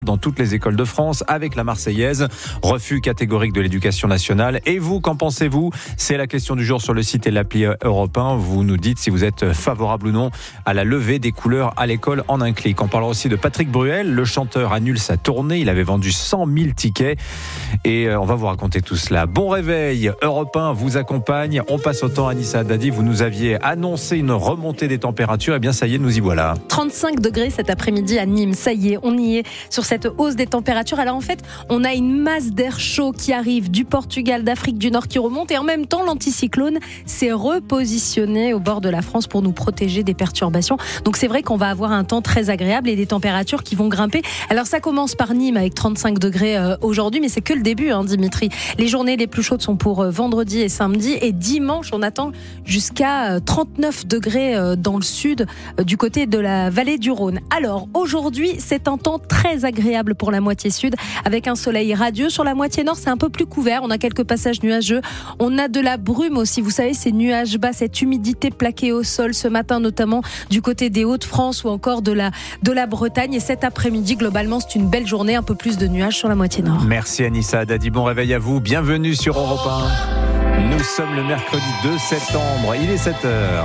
dans toutes les écoles de France avec la Marseillaise. Refus catégorique de l'éducation nationale. Et vous, qu'en pensez-vous ? C'est la question du jour sur le site et l'appli Europe 1. Vous nous dites si vous êtes favorable ou non à la levée des couleurs à l'école en un clic. On parlera aussi de Patrick Bruel. Le chanteur annule sa tournée. Il avait vendu 100 000 tickets. Et on va vous raconter tout cela. Bon réveil. Europe 1 vous accompagne. On passe au temps. Anissa Haddadi, vous nous aviez annoncé une remontée des températures. Eh bien, ça y est, nous y voilà. 35 degrés cet après-midi à Nîmes. Ça y est, on y est sur cette hausse des températures. Alors en fait, on a une masse d'air chaud qui arrive du Portugal, d'Afrique du Nord qui remonte et en même temps, l'anticyclone s'est repositionné au bord de la France pour nous protéger des perturbations. Donc c'est vrai qu'on va avoir un temps très agréable et des températures qui vont grimper. Alors ça commence par Nîmes avec 35 degrés aujourd'hui, mais c'est que le début, Dimitri. Les journées les plus chaudes sont pour vendredi et samedi et dimanche, on attend jusqu'à 39 degrés dans le sud, du côté de la vallée du Rhône. Alors aujourd'hui, c'est un temps très agréable pour la moitié sud, avec un soleil radieux. Sur la moitié nord, c'est un peu plus couvert. On a quelques passages nuageux. On a de la brume aussi. Vous savez, ces nuages bas, cette humidité plaquée au sol ce matin, notamment du côté des Hauts-de-France ou encore de la Bretagne. Et cet après-midi, globalement, c'est une belle journée. Un peu plus de nuages sur la moitié nord. Merci Anissa Haddadi. Bon réveil à vous. Bienvenue sur Europe 1. Nous sommes le mercredi 2 septembre. Il est 7h.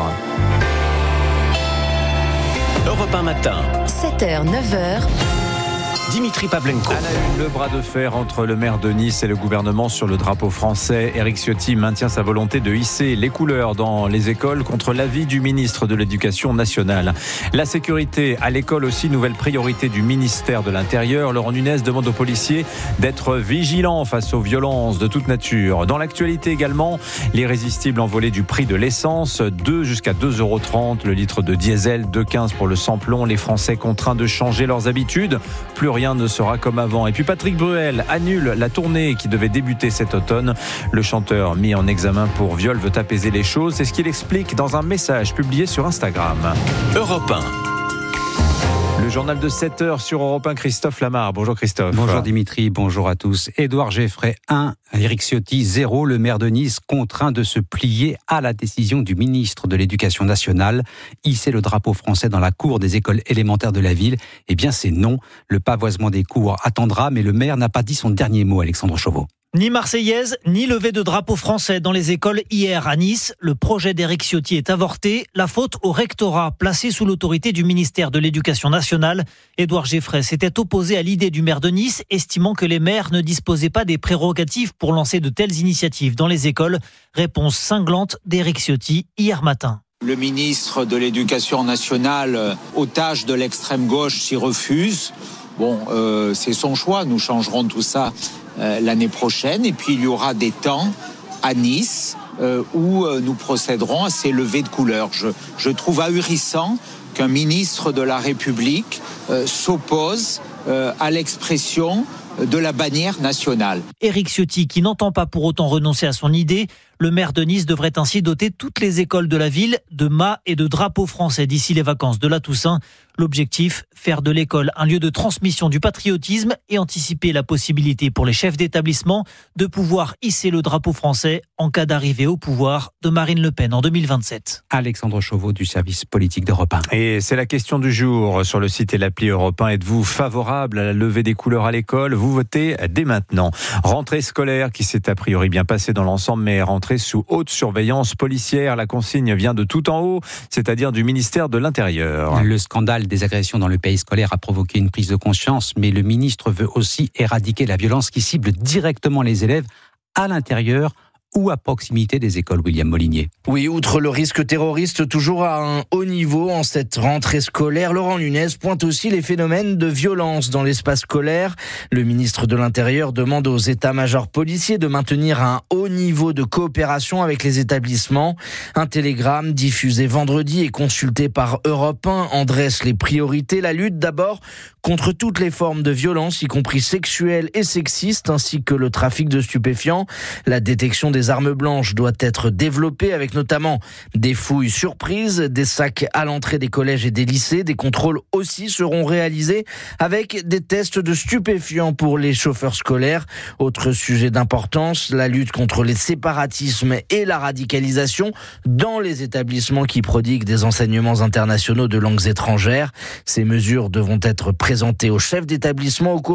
Europe 1 matin. 7h, 9h. Dimitri Pavlenko. À la une, le bras de fer entre le maire de Nice et le gouvernement sur le drapeau français. Éric Ciotti maintient sa volonté de hisser les couleurs dans les écoles contre l'avis du ministre de l'Éducation nationale. La sécurité à l'école aussi, nouvelle priorité du ministère de l'Intérieur. Laurent Nunez demande aux policiers d'être vigilants face aux violences de toute nature. Dans l'actualité également, l'irrésistible envolée du prix de l'essence, 2 jusqu'à 2,30 € le litre de diesel, 2,15 pour le sans-plomb. Les Français contraints de changer leurs habitudes. Plus rien ne sera comme avant. Et puis Patrick Bruel annule la tournée qui devait débuter cet automne. Le chanteur mis en examen pour viol veut apaiser les choses. C'est ce qu'il explique dans un message publié sur Instagram. Europe 1. Le journal de 7h sur Europe 1, Christophe Lamar. Bonjour Christophe. Bonjour Dimitri, bonjour à tous. Édouard Geffray 1, Éric Ciotti 0. Le maire de Nice contraint de se plier à la décision du ministre de l'Éducation nationale. Hisser le drapeau français dans la cour des écoles élémentaires de la ville. Eh bien c'est non. Le pavoisement des cours attendra, mais le maire n'a pas dit son dernier mot, Alexandre Chauveau. Ni Marseillaise, ni levée de drapeau français dans les écoles hier à Nice. Le projet d'Éric Ciotti est avorté. La faute au rectorat, placé sous l'autorité du ministère de l'Éducation nationale. Édouard Geffray s'était opposé à l'idée du maire de Nice, estimant que les maires ne disposaient pas des prérogatives pour lancer de telles initiatives dans les écoles. Réponse cinglante d'Éric Ciotti hier matin. Le ministre de l'Éducation nationale, otage de l'extrême gauche, s'y refuse. Bon, c'est son choix. Nous changerons tout ça l'année prochaine. Et puis, il y aura des temps à Nice où nous procéderons à ces levées de couleurs. Je trouve ahurissant qu'un ministre de la République s'oppose à l'expression de la bannière nationale. Éric Ciotti, qui n'entend pas pour autant renoncer à son idée, le maire de Nice devrait ainsi doter toutes les écoles de la ville de mâts et de drapeaux français d'ici les vacances de la Toussaint. L'objectif, faire de l'école un lieu de transmission du patriotisme et anticiper la possibilité pour les chefs d'établissement de pouvoir hisser le drapeau français en cas d'arrivée au pouvoir de Marine Le Pen en 2027. Alexandre Chauveau du service politique d'Europe 1. Et c'est la question du jour sur le site et l'appli Europe 1. Êtes-vous favorable à la levée des couleurs à l'école ? Vous votez dès maintenant. Rentrée scolaire qui s'est a priori bien passée dans l'ensemble, mais rentrée sous haute surveillance policière. La consigne vient de tout en haut, c'est-à-dire du ministère de l'Intérieur. Le scandale des agressions dans le pays scolaire a provoqué une prise de conscience, mais le ministre veut aussi éradiquer la violence qui cible directement les élèves à l'intérieur ou à proximité des écoles, William Molinier. Oui, outre le risque terroriste toujours à un haut niveau en cette rentrée scolaire, Laurent Nunez pointe aussi les phénomènes de violence dans l'espace scolaire. Le ministre de l'Intérieur demande aux états-majors policiers de maintenir un haut niveau de coopération avec les établissements. Un télégramme diffusé vendredi et consulté par Europe 1 en dresse les priorités. La lutte d'abord contre toutes les formes de violence, y compris sexuelles et sexistes, ainsi que le trafic de stupéfiants, la détection des des armes blanches doit être développée avec notamment des fouilles surprises, des sacs à l'entrée des collèges et des lycées. Des contrôles aussi seront réalisés avec des tests de stupéfiants pour les chauffeurs scolaires. Autre sujet d'importance, la lutte contre les séparatismes et la radicalisation dans les établissements qui prodiguent des enseignements internationaux de langues étrangères. Ces mesures devront être présentées au chef d'établissement au cours